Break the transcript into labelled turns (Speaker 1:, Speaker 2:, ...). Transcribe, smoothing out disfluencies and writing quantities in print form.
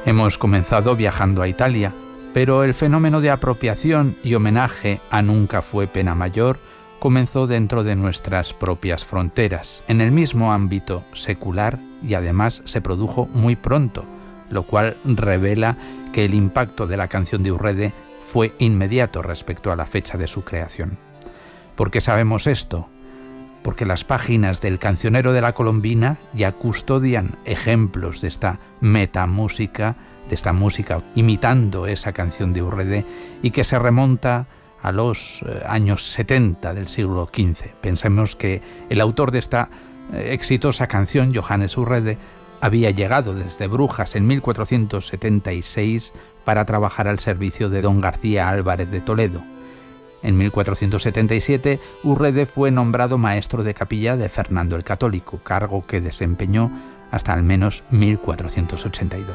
Speaker 1: Hemos comenzado viajando a Italia, pero el fenómeno de apropiación y homenaje a Nunca fue pena mayor comenzó dentro de nuestras propias fronteras, en el mismo ámbito secular, y además se produjo muy pronto, lo cual revela que el impacto de la canción de Urrede fue inmediato respecto a la fecha de su creación. ¿Por qué sabemos esto? Porque las páginas del Cancionero de la Colombina ya custodian ejemplos de esta metamúsica, de esta música imitando esa canción de Urrede, y que se remonta a los años 70 del siglo XV. Pensemos que el autor de esta exitosa canción, Johannes Urrede, había llegado desde Brujas en 1476 para trabajar al servicio de don García Álvarez de Toledo. En 1477, Urrede fue nombrado maestro de capilla de Fernando el Católico, cargo que desempeñó hasta al menos 1482.